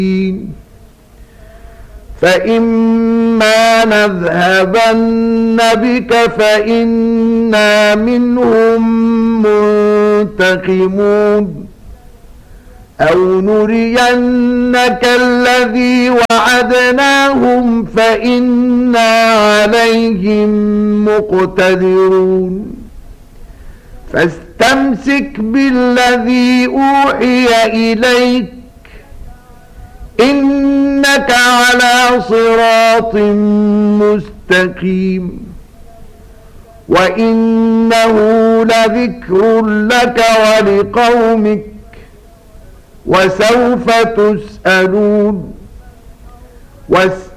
فإما نذهبن بك فإنا منهم منتقمون أو نرينك الذي وعدناهم فإنا عليهم مقتدرون فاستمسك بالذي أوحي إليك إنك على صراط مستقيم وإنه لذكر لك ولقومك وسوف تسألون